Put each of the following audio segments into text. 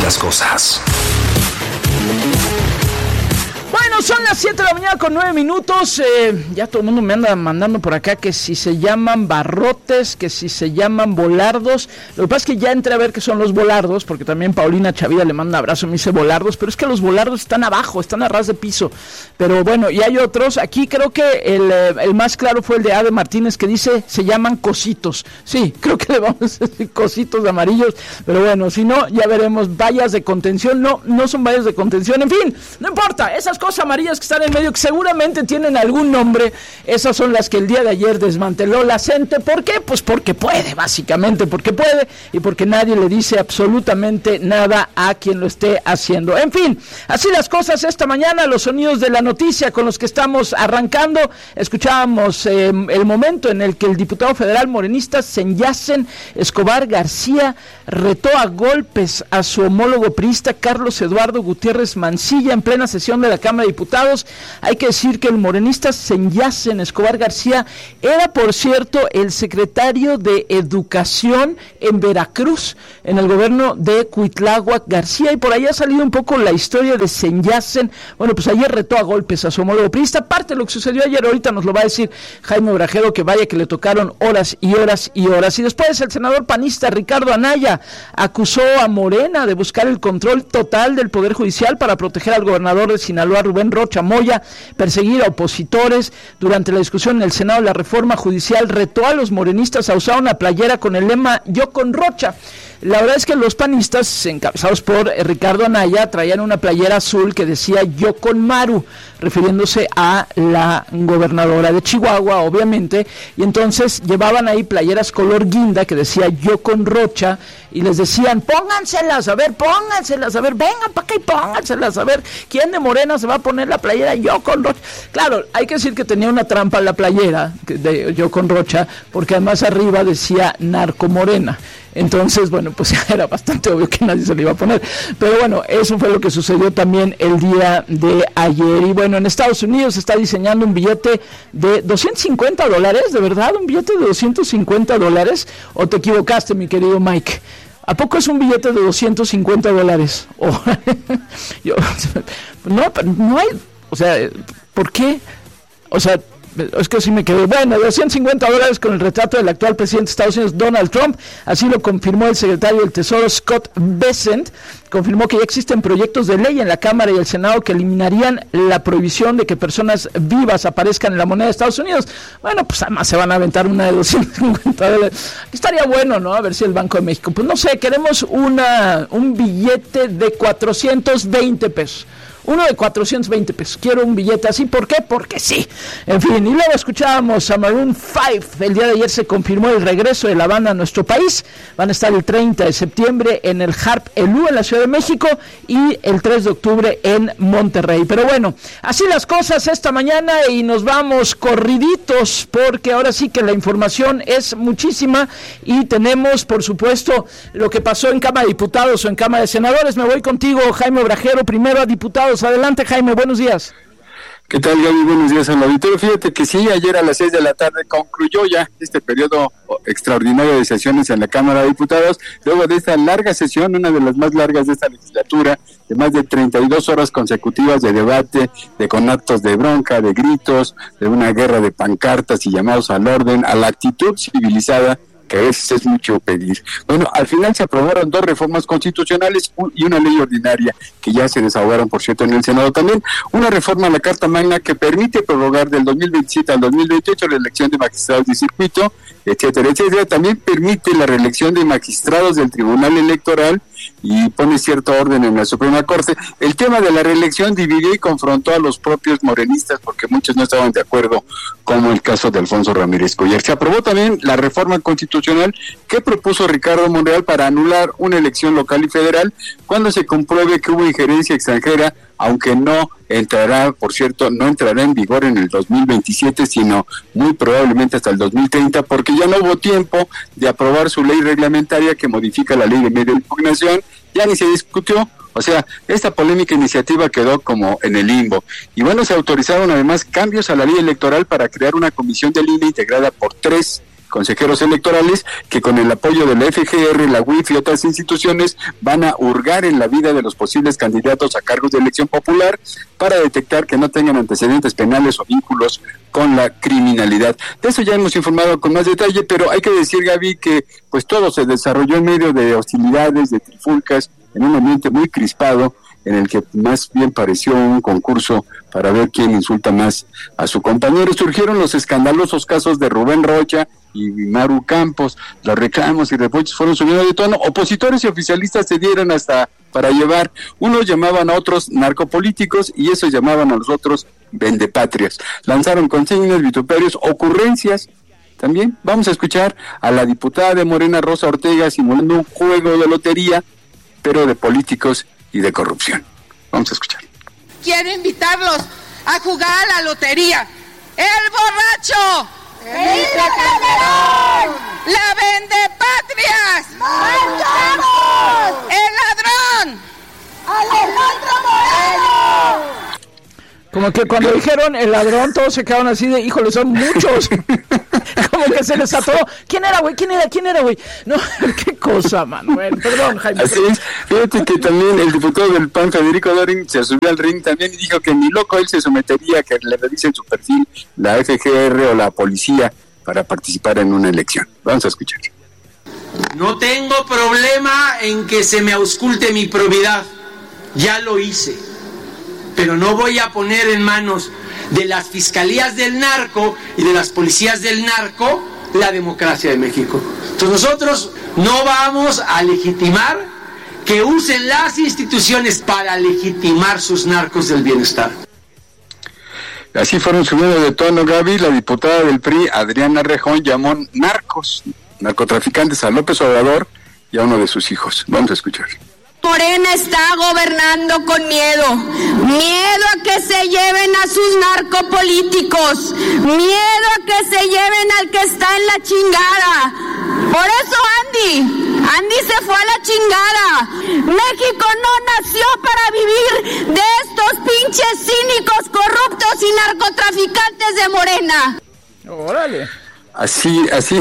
las cosas. Bueno, son las 7 de la mañana con 9 minutos. Ya todo el mundo me anda mandando por acá que si se llaman barrotes, que si se llaman volardos. Lo que pasa es que ya entré a ver qué son los volardos, porque también Paulina Chavida le manda un abrazo, me dice volardos, pero es que los volardos están abajo, están a ras de piso. Pero bueno, y hay otros. Aquí creo que el más claro fue el de Ade Martínez, que dice se llaman cositos. Sí, creo que le vamos a decir cositos amarillos, pero bueno, si no, ya veremos. Vallas de contención, no son vallas de contención, en fin, no importa, esas cosas amarillas que están en medio, que seguramente tienen algún nombre, esas son las que el día de ayer desmanteló la CENTE. ¿Por qué? Pues porque puede, básicamente porque puede, y porque nadie le dice absolutamente nada a quien lo esté haciendo. En fin, así las cosas esta mañana, los sonidos de la noticia con los que estamos arrancando. Escuchábamos el momento en el que el diputado federal morenista Senyacen Escobar García retó a golpes a su homólogo priista Carlos Eduardo Gutiérrez Mancilla en plena sesión de la Cámara de Diputados. Hay que decir que el morenista Senyacen Escobar García era, por cierto, el secretario de Educación en Veracruz, en el gobierno de Cuitláhuac García, y por ahí ha salido un poco la historia de Senyacen. Bueno, pues ayer retó a golpes a su homólogo priista. Parte de lo que sucedió ayer, ahorita nos lo va a decir Jaime Obrajero, que vaya que le tocaron horas y horas y horas. Y después el senador panista Ricardo Anaya acusó a Morena de buscar el control total del Poder Judicial para proteger al gobernador de Sinaloa, Rubén Rocha Moya, perseguir a opositores. Durante la discusión en el Senado de la reforma judicial, retó a los morenistas a usar una playera con el lema "Yo con Rocha". La verdad es que los panistas, encabezados por Ricardo Anaya, traían una playera azul que decía "Yo con Maru", refiriéndose a la gobernadora de Chihuahua, obviamente, y entonces llevaban ahí playeras color guinda que decía "Yo con Rocha", y les decían pónganselas, a ver, vengan para acá y pónganselas, a ver, ¿quién de Morena se va a poner la playera "Yo con Rocha"? Claro, hay que decir que tenía una trampa la playera de "Yo con Rocha", porque además arriba decía "Narco Morena". Entonces, bueno, pues era bastante obvio que nadie se le iba a poner. Pero bueno, eso fue lo que sucedió también el día de ayer. Y bueno, en Estados Unidos se está diseñando un billete de $250, ¿de verdad? ¿Un billete de $250? ¿O te equivocaste, mi querido Mike? ¿A poco es un billete de $250? Oh, no hay, o sea, ¿por qué? O sea, es que sí me quedé. Bueno, $250 con el retrato del actual presidente de Estados Unidos, Donald Trump. Así lo confirmó el secretario del Tesoro, Scott Bessent. Confirmó que ya existen proyectos de ley en la Cámara y el Senado que eliminarían la prohibición de que personas vivas aparezcan en la moneda de Estados Unidos. Bueno, pues además se van a aventar una de $250. Estaría bueno, ¿no? A ver si el Banco de México. Pues no sé, queremos un billete de 420 pesos. Uno de 420 pesos. Quiero un billete así. ¿Por qué? Porque sí. En fin, y luego escuchábamos a Maroon 5. El día de ayer se confirmó el regreso de la banda a nuestro país. Van a estar el 30 de septiembre en el Harp Elú en la Ciudad de México y el 3 de octubre en Monterrey. Pero bueno, así las cosas esta mañana y nos vamos corriditos porque ahora sí que la información es muchísima y tenemos, por supuesto, lo que pasó en Cámara de Diputados o en Cámara de Senadores. Me voy contigo, Jaime Obrajero, primero a diputados. Adelante, Jaime, buenos días. ¿Qué tal, Gaby? Buenos días al auditorio. Fíjate que sí, ayer a las 6 de la tarde concluyó ya este periodo extraordinario de sesiones en la Cámara de Diputados, luego de esta larga sesión, una de las más largas de esta legislatura, de más de 32 horas consecutivas de debate, con actos de bronca, de gritos, de una guerra de pancartas y llamados al orden, a la actitud civilizada, que a veces es mucho pedir. Bueno, al final se aprobaron 2 reformas constitucionales y una ley ordinaria que ya se desahogaron, por cierto, en el Senado también. Una reforma a la Carta Magna que permite prorrogar del 2027 al 2028 la elección de magistrados de circuito, etcétera, etcétera. También permite la reelección de magistrados del Tribunal Electoral y pone cierto orden en la Suprema Corte. El tema de la reelección dividió y confrontó a los propios morenistas porque muchos no estaban de acuerdo, como el caso de Alfonso Ramírez Cuellar. Se aprobó también la reforma constitucional que propuso Ricardo Monreal para anular una elección local y federal cuando se compruebe que hubo injerencia extranjera, aunque no entrará, por cierto, no entrará en vigor en el 2027, sino muy probablemente hasta el 2030, porque ya no hubo tiempo de aprobar su ley reglamentaria que modifica la ley de media impugnación, ya ni se discutió. O sea, esta polémica iniciativa quedó como en el limbo. Y bueno, se autorizaron además cambios a la ley electoral para crear una comisión del INE integrada por 3 consejeros electorales que con el apoyo de la FGR, la UIF y otras instituciones van a hurgar en la vida de los posibles candidatos a cargos de elección popular para detectar que no tengan antecedentes penales o vínculos con la criminalidad. De eso ya hemos informado con más detalle, pero hay que decir, Gaby, que pues todo se desarrolló en medio de hostilidades, de trifulcas, en un ambiente muy crispado, en el que más bien pareció un concurso para ver quién insulta más a su compañero. Surgieron los escandalosos casos de Rubén Rocha y Maru Campos. Los reclamos y reproches fueron subiendo de tono. Opositores y oficialistas se dieron hasta para llevar. Unos llamaban a otros narcopolíticos y esos llamaban a los otros vendepatrias. Lanzaron consignas, vituperios, ocurrencias. También vamos a escuchar a la diputada de Morena, Rosa Ortega, simulando un juego de lotería, pero de políticos y de corrupción. Vamos a escuchar. Quiero invitarlos a jugar a la lotería. ¡El borracho! ¡Felipe Calderón! ¡La vendepatrias! ¡Marchamos! ¡El ladrón! ¡Alejandro Moreno! Como que cuando dijeron el ladrón, todos se quedaron así de, híjole, son muchos. Como que se les atoró. ¿Quién era, güey? No, qué cosa, Manuel. Perdón, Jaime. Así es. Fíjate que también el diputado del PAN, Federico Dorin, se subió al ring también y dijo que ni loco él se sometería a que le revisen su perfil la FGR o la policía para participar en una elección. Vamos a escuchar. No tengo problema en que se me ausculte mi probidad. Ya lo hice. Pero no voy a poner en manos de las fiscalías del narco y de las policías del narco la democracia de México. Entonces nosotros no vamos a legitimar que usen las instituciones para legitimar sus narcos del bienestar. Así fueron subiendo de tono, Gaby. La diputada del PRI, Adriana Rejón, llamó narcotraficantes a López Obrador y a uno de sus hijos. Vamos a escuchar. Morena está gobernando con miedo a que se lleven a sus narcopolíticos, miedo a que se lleven al que está en la chingada. Por eso Andy se fue a la chingada. México no nació para vivir de estos pinches cínicos, corruptos y narcotraficantes de Morena. Órale. Así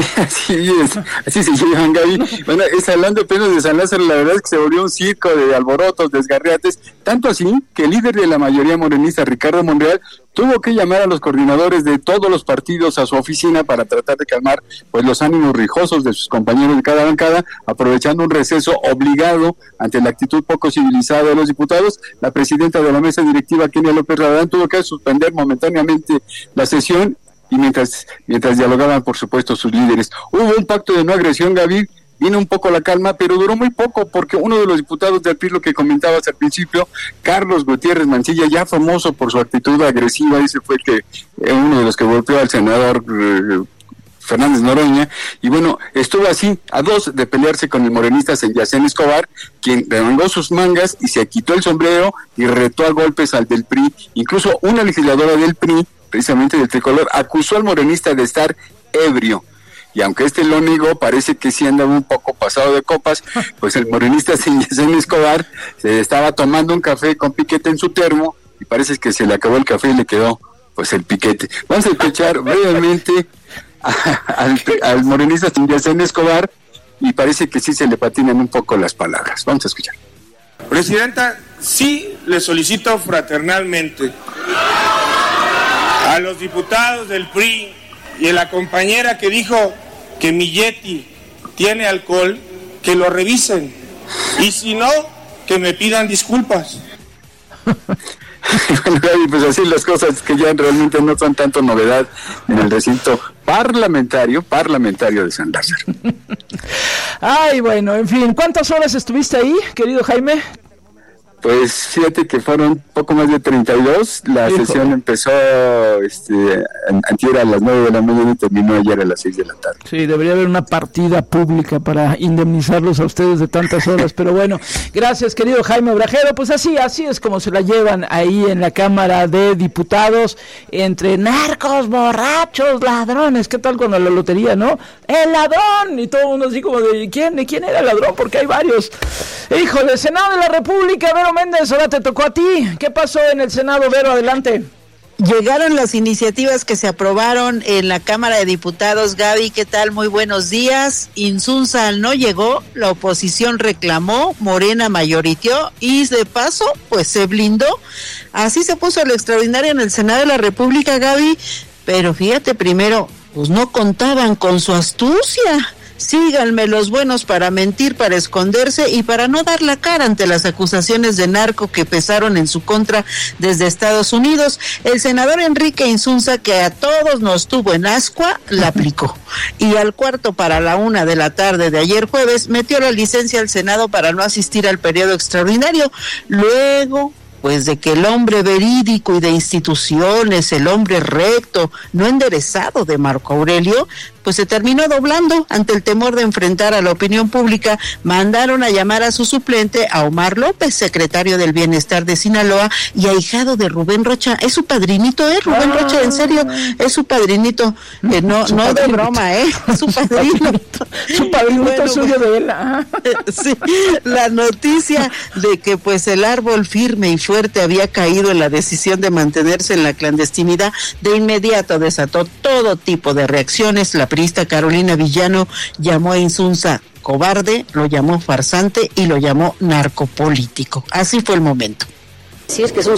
se llevan, Gaby. Bueno, hablando apenas de San Lázaro, la verdad es que se volvió un circo de alborotos, desgarriates, tanto así que el líder de la mayoría morenista, Ricardo Monreal, tuvo que llamar a los coordinadores de todos los partidos a su oficina para tratar de calmar pues los ánimos rijosos de sus compañeros de cada bancada, aprovechando un receso obligado ante la actitud poco civilizada de los diputados. La presidenta de la mesa directiva, Kenia López Rabadán, tuvo que suspender momentáneamente la sesión y mientras dialogaban, por supuesto, sus líderes. Hubo un pacto de no agresión, Gaby, vino un poco la calma, pero duró muy poco, porque uno de los diputados del PRI, lo que comentabas al principio, Carlos Gutiérrez Mancilla, ya famoso por su actitud agresiva, ese fue uno de los que golpeó al senador Fernández Noroña, y bueno, estuvo así, a dos de pelearse con el morenista Yacén Escobar, quien remangó sus mangas y se quitó el sombrero y retó a golpes al del PRI. Incluso una legisladora del PRI, precisamente del tricolor, acusó al morenista de estar ebrio, y aunque lo negó, parece que sí andaba un poco pasado de copas, pues el morenista Yacén Escobar se estaba tomando un café con piquete en su termo, y parece que se le acabó el café y le quedó pues el piquete. Vamos a escuchar brevemente al morenista Yacén Escobar, y parece que sí se le patinan un poco las palabras. Vamos a escuchar. Presidenta, sí le solicito fraternalmente a los diputados del PRI y a la compañera que dijo que mi Yeti tiene alcohol, que lo revisen, y si no, que me pidan disculpas. Bueno, pues así las cosas que ya realmente no son tanto novedad en el recinto parlamentario de San Lázaro. Ay, bueno, en fin, ¿cuántas horas estuviste ahí, querido Jaime? Pues fíjate que fueron poco más de 32. La sesión empezó antier a las 9 de la mañana y terminó ayer a las 6 de la tarde. Sí, debería haber una partida pública para indemnizarlos a ustedes de tantas horas, pero bueno, gracias, querido Jaime Obrajero. Pues así es como se la llevan ahí en la Cámara de Diputados, entre narcos, borrachos, ladrones. ¿Qué tal con la lotería, no? ¡El ladrón! Y todo el mundo así como de ¿quién era el ladrón? Porque hay varios. Híjole, Senado de la República, Vero Méndez, ahora te tocó a ti. ¿Qué pasó en el Senado, Vero? Adelante. Llegaron las iniciativas que se aprobaron en la Cámara de Diputados. Gaby, ¿qué tal? Muy buenos días. Insunza no llegó, la oposición reclamó, Morena mayoriteó y de paso, pues se blindó. Así se puso lo extraordinario en el Senado de la República, Gaby, pero fíjate, primero, pues no contaban con su astucia. Síganme los buenos para mentir, para esconderse y para no dar la cara ante las acusaciones de narco que pesaron en su contra desde Estados Unidos. El senador Enrique Insunza, que a todos nos tuvo en ascua, la aplicó. Y al 1:45 p.m. de ayer jueves, metió la licencia al Senado para no asistir al periodo extraordinario. Luego, pues de que el hombre verídico y de instituciones, el hombre recto, no enderezado de Marco Aurelio, pues se terminó doblando ante el temor de enfrentar a la opinión pública. Mandaron a llamar a su suplente, a Omar López, secretario del Bienestar de Sinaloa y ahijado de Rubén Rocha. Es su padrinito, Rubén Rocha, en serio, es su padrinito, no de broma, es su padrino. Su padrinito suyo de él. Sí, la noticia de que pues el árbol firme y fuerte había caído en la decisión de mantenerse en la clandestinidad, de inmediato desató todo tipo de reacciones. La periodista Carolina Villano llamó a Insunza cobarde, lo llamó farsante y lo llamó narcopolítico. Así fue el momento. Si es que son